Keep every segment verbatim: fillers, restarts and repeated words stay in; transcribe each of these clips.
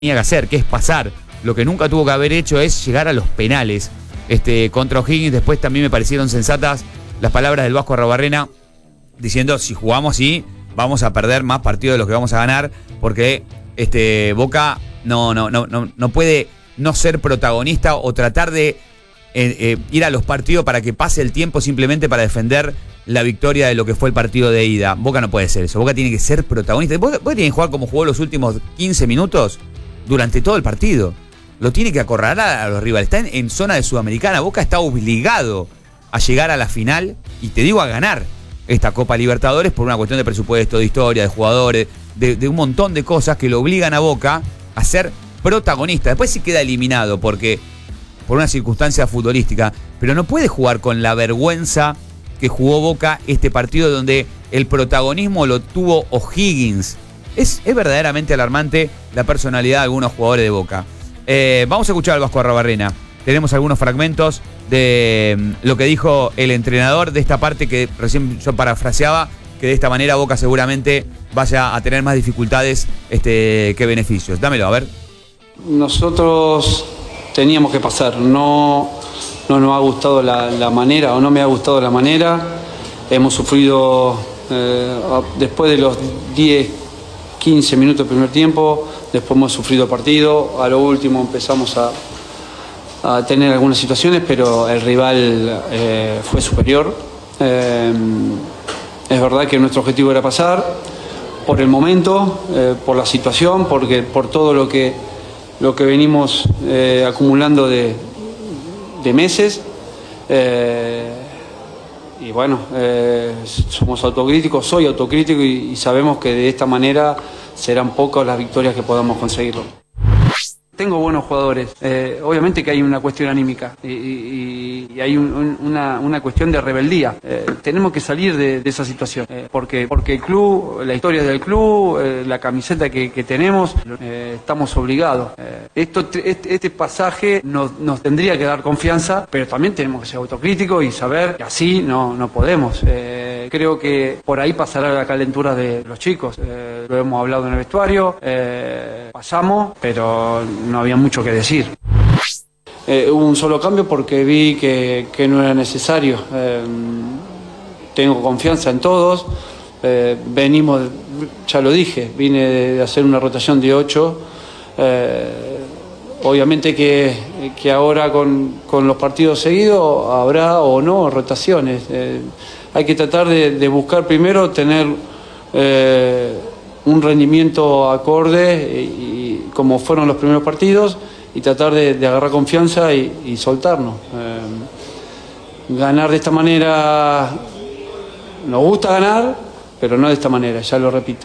tenía que hacer, que es pasar. Lo que nunca tuvo que haber hecho es llegar a los penales. Este, contra O'Higgins después también me parecieron sensatas las palabras del Vasco Arruabarrena diciendo, si jugamos así, vamos a perder más partidos de los que vamos a ganar, porque este, Boca no, no, no, no, no puede no ser protagonista o tratar de eh, eh, ir a los partidos para que pase el tiempo simplemente para defender la victoria de lo que fue el partido de ida. Boca no puede ser eso, Boca tiene que ser protagonista. Boca, Boca tiene que jugar como jugó los últimos quince minutos durante todo el partido. Lo tiene que acorralar a los rivales. Está en, en zona de Sudamericana. Boca está obligado a llegar a la final y te digo a ganar esta Copa Libertadores por una cuestión de presupuesto, de historia, de jugadores, de, de un montón de cosas que lo obligan a Boca a ser protagonista. Después sí queda eliminado porque por una circunstancia futbolística, pero no puede jugar con la vergüenza que jugó Boca este partido donde el protagonismo lo tuvo O'Higgins. Es, es verdaderamente alarmante la personalidad de algunos jugadores de Boca. Eh, vamos a escuchar al Vasco Arruabarrena. Tenemos algunos fragmentos de mm, lo que dijo el entrenador de esta parte que recién yo parafraseaba, que de esta manera Boca seguramente vaya a tener más dificultades este, que beneficios. Dámelo, a ver. Nosotros teníamos que pasar. No, no nos ha gustado la, la manera, o no me ha gustado la manera. Hemos sufrido, eh, después de los diez, quince minutos del primer tiempo, después hemos sufrido partido, a lo último empezamos a, a tener algunas situaciones, pero el rival eh, fue superior. Eh, es verdad que nuestro objetivo era pasar, por el momento, eh, por la situación, porque por todo lo que, lo que venimos eh, acumulando de, de meses. Eh, Y bueno, eh, somos autocríticos, soy autocrítico y, y sabemos que de esta manera serán pocas las victorias que podamos conseguirlo. Tengo buenos jugadores, eh, obviamente que hay una cuestión anímica y, y, y hay un, un, una, una cuestión de rebeldía. Eh, tenemos que salir de, de esa situación, eh, porque, porque el club, la historia del club, eh, la camiseta que, que tenemos, eh, estamos obligados. Eh, esto, este, este pasaje nos, nos tendría que dar confianza, pero también tenemos que ser autocríticos y saber que así no, no podemos. Eh, creo que por ahí pasará la calentura de los chicos. Eh, lo hemos hablado en el vestuario, eh, pasamos, pero no había mucho que decir. Eh, hubo un solo cambio porque vi que, que no era necesario. Eh, tengo confianza en todos. Eh, venimos, ya lo dije, vine de hacer una rotación de ocho. Eh, obviamente que, que ahora con, con los partidos seguidos habrá o no rotaciones. Eh, hay que tratar de, de buscar primero tener eh, un rendimiento acorde y, y como fueron los primeros partidos y tratar de, de agarrar confianza y, y soltarnos. Eh, ganar de esta manera, nos gusta ganar, pero no de esta manera, ya lo repito.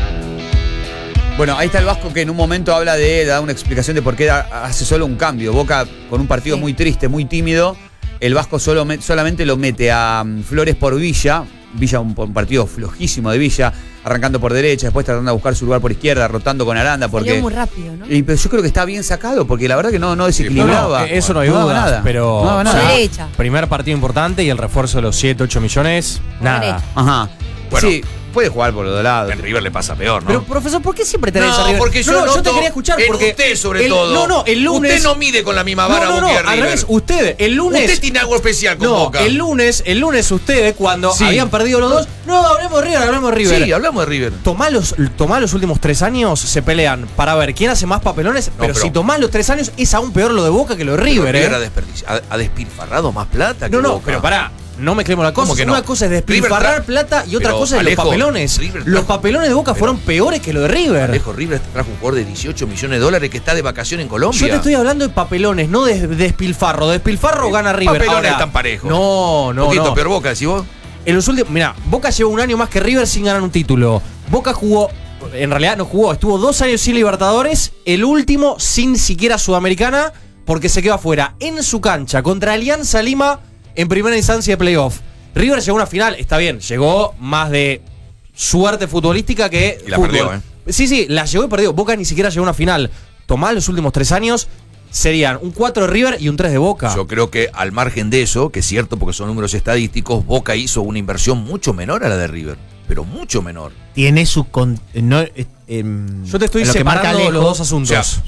Bueno, ahí está el Vasco que en un momento habla de, da una explicación de por qué hace solo un cambio. Boca con un partido sí. muy triste, muy tímido. El Vasco solo, solamente lo mete a Flores por Villa. Villa, un, un partido flojísimo de Villa, arrancando por derecha, después tratando de buscar su lugar por izquierda, rotando con Aranda. Porque salió muy rápido, ¿no? Y, pero yo creo que está bien sacado, porque la verdad que no, no desequilibraba. No, no, eso no hay duda, nada. Pero no, nada. Derecha. Primer partido importante y el refuerzo de los siete, ocho millones, Por nada. derecha. Ajá. Bueno, sí, puede jugar por los dos lados. En River le pasa peor, ¿no? Pero, profesor, ¿por qué siempre tenés no, a River? porque yo, no, no, noto yo te quería escuchar en porque usted sobre el, todo. No, no, el lunes. Usted no mide con la misma vara no, no, no, Boca y al River. revés, usted, el lunes. Usted tiene algo especial con no, Boca. el lunes, el lunes ustedes cuando Sí. habían perdido los dos. No, hablemos de River, hablemos de River. Sí, hablamos de River. Tomá los, tomá los últimos tres años, se pelean para ver quién hace más papelones, no, pero, pero si tomás los tres años es aún peor lo de Boca que lo de River, River ¿eh? ha, desperdici- ha, ha despilfarrado más plata que No, no, Boca. pero pará. No mezclemos la cosa. que Una no? cosa es despilfarrar River tra- plata y otra pero, cosa es Alejo, los papelones. River los trajo- papelones de Boca pero- fueron peores que lo de River. Alejo, River trajo un jugador de dieciocho millones de dólares que está de vacación en Colombia. Yo te estoy hablando de papelones, no de de despilfarro. Despilfarro Eh, gana River. papelones Ahora, están parejos. No, no, Un poquito no. peor Boca, decís vos. En los últimos, mirá, Boca lleva un año más que River sin ganar un título. Boca jugó, en realidad no jugó, estuvo dos años sin Libertadores, el último sin siquiera Sudamericana, porque se quedó afuera en su cancha contra Alianza Lima en primera instancia de playoff. River llegó a una final, está bien, llegó más de suerte futbolística que Y la fútbol. perdió, ¿eh? Sí, sí, la llegó y perdió. Boca ni siquiera llegó a una final. Tomá los últimos tres años, serían un cuatro de River y un tres de Boca. Yo creo que al margen de eso, que es cierto porque son números estadísticos, Boca hizo una inversión mucho menor a la de River, pero mucho menor. Tiene su con, no, en, Yo te estoy en lo que marca separando Alejo. los dos asuntos. O sea,